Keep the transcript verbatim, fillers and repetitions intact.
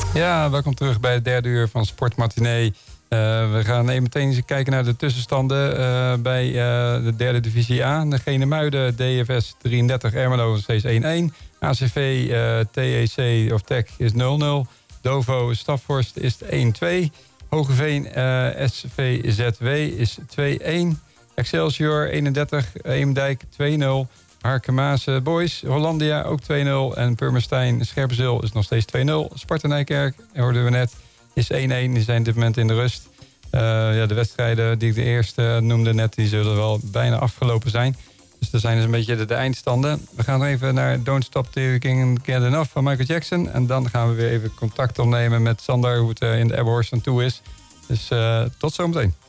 Ja, welkom terug bij het derde uur van Sport Matinee. Uh, we gaan even meteen eens kijken naar de tussenstanden uh, bij uh, de derde divisie A. De Genemuiden, D F S drieëndertig, Ermelo nog steeds één-één. A C V, uh, T E C of Tech is nul nul. Dovo, Staphorst is één-twee. Hogeveen, uh, S V Z W is twee-één. Excelsior eenendertig, Eemdijk twee nul. Harkemaase Boys, Hollandia ook twee nul. En Purmerstein, Scherpenzeel is nog steeds twee nul. Sparta Nijkerk, hoorden we net, is één-één. Die zijn op dit moment in de rust. Uh, ja, de wedstrijden die ik de eerste noemde net, die zullen wel bijna afgelopen zijn. Dus dat zijn dus een beetje de, de eindstanden. We gaan even naar Don't Stop Till You Can Get Enough van Michael Jackson. En dan gaan we weer even contact opnemen met Sander, hoe het uh, in de Aberhorst aan toe is. Dus uh, tot zometeen.